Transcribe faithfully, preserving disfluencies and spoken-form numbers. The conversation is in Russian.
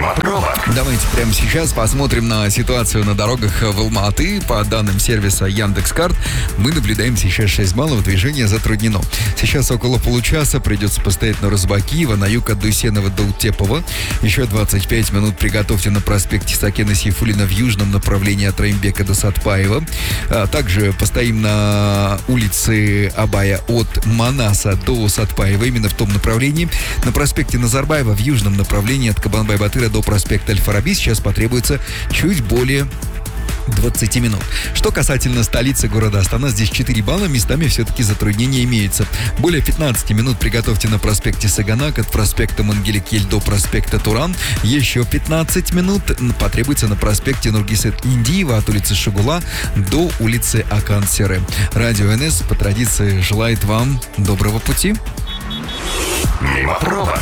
Мимо пробок. Давайте прямо сейчас посмотрим на ситуацию на дорогах в Алма-Аты. По данным сервиса Яндекс.Карт, мы наблюдаем сейчас шесть баллов, движение затруднено. Сейчас около получаса придется постоять на Розбакиева, на юг от Дусенова до Утепова. Еще двадцать пять минут приготовьте на проспекте Сакена Сейфуллина в южном направлении от Раимбека до Сатпаева. А также постоим на улице Абая от Манаса до Сатпаева, именно в том направлении. На проспекте Назарбаева в южном направлении от Кабанбай-Батыра до проспекта Аль-Фараби сейчас потребуется чуть более двадцать минут. Что касательно столицы города Астана, здесь четыре балла, местами все-таки затруднения имеются. Более пятнадцать минут приготовьте на проспекте Саганак от проспекта Мангеликель до проспекта Туран. Еще пятнадцать минут потребуется на проспекте Нургисет-Индиева от улицы Шугула до улицы Акан-Сере. Радио эн эс по традиции желает вам доброго пути. Мимо пробок.